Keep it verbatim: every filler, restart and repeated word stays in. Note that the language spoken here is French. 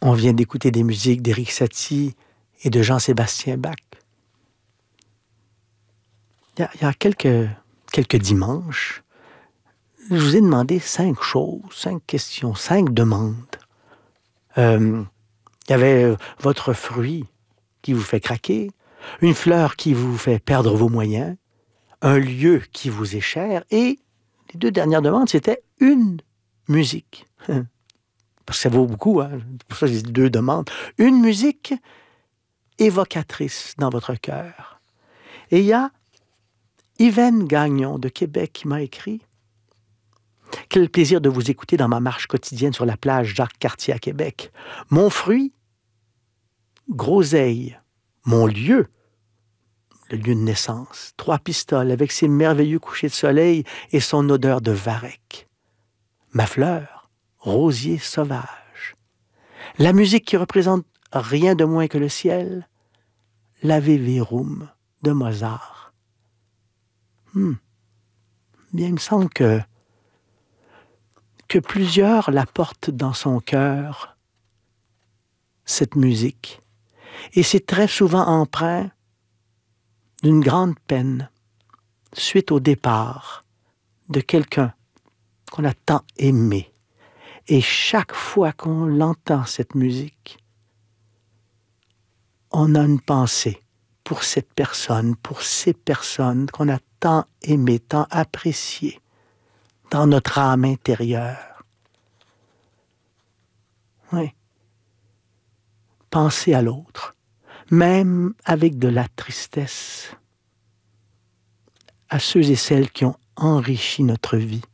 On vient d'écouter des musiques d'Éric Satie et de Jean-Sébastien Bach. Il y a, il y a quelques, quelques dimanches, je vous ai demandé cinq choses, cinq questions, cinq demandes. Euh, il y avait votre fruit qui vous fait craquer, une fleur qui vous fait perdre vos moyens, un lieu qui vous est cher, et les deux dernières demandes, c'était une musique. Parce que ça vaut beaucoup, hein? Pour ça, j'ai dit deux demandes. Une musique évocatrice dans votre cœur. Et il y a Yvaine Gagnon de Québec qui m'a écrit « Quel plaisir de vous écouter dans ma marche quotidienne sur la plage Jacques-Cartier à Québec. Mon fruit, groseille. Mon lieu, le lieu de naissance. Trois-Pistoles avec ses merveilleux couchers de soleil et son odeur de varech. Ma fleur, rosier sauvage. La musique qui représente rien de moins que le ciel, l'Ave Verum de Mozart. Hmm. Bien, il me semble que, que plusieurs la portent dans son cœur, cette musique. Et c'est très souvent empreint d'une grande peine suite au départ de quelqu'un qu'on a tant aimé. Et chaque fois qu'on l'entend, cette musique, on a une pensée pour cette personne, pour ces personnes qu'on a tant aimées, tant appréciées dans notre âme intérieure. Oui. Penser à l'autre, même avec de la tristesse, à ceux et celles qui ont enrichi notre vie.